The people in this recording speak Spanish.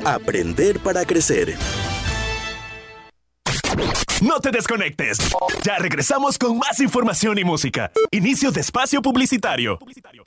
Aprender para crecer. No te desconectes. Ya regresamos con más información y música. Inicio de espacio publicitario.